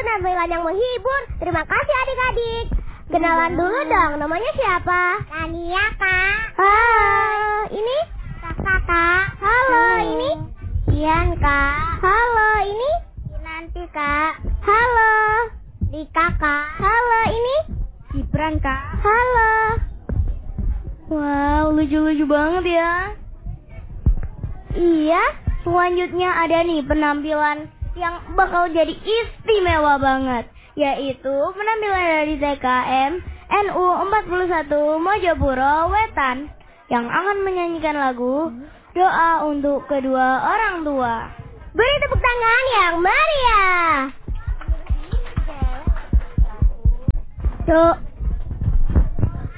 penampilan yang menghibur. Terima kasih adik-adik. Kenalan dulu dong, namanya siapa? Tania, Kak. Halo, ini? Kakak, Kak. Halo, ini? Ian, Kak. Halo, ini? Nanti, Kak. Halo. Dika, Kak. Halo, ini? Gibran, Kak. Halo. Wow, lucu-lucu banget ya. Iya. Selanjutnya ada nih penampilan yang bakal jadi istimewa banget, yaitu penampilan dari TKM NU 41 Mojopuro Wetan yang akan menyanyikan lagu Doa untuk Kedua Orang Tua. Beri tepuk tangan yang meriah. Doa